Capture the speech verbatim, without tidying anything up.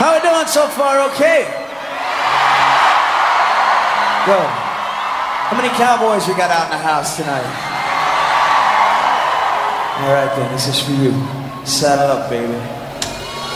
How we doing so far? Okay. Go. How many cowboys we got out in the house tonight? All right then, this is for you. Set up, baby.